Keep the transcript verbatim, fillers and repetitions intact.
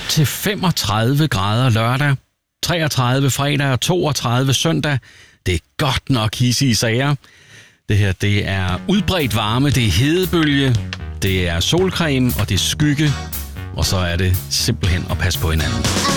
til femogtredive grader lørdag, treogtredive fredag og toogtredive søndag. Det er godt nok hidsige sager. Det her, det er udbredt varme, det er hedebølge, det er solcreme og det er skygge. Og så er det simpelthen at passe på hinanden.